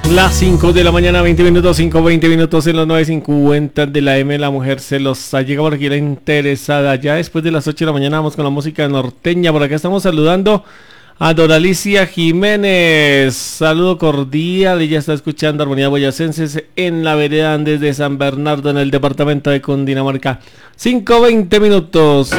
Las 5 de la mañana, 20 minutos, 5:20 minutos en los 9:50 de la M. La mujer celosa. Llega por aquí la interesada. Ya después de las 8 de la mañana vamos con la música norteña. Por acá estamos saludando a Doralicia Jiménez. Saludo cordial. Ella está escuchando Armonía Boyacenses en la vereda Andes de San Bernardo, en el departamento de Cundinamarca. 5:20 minutos.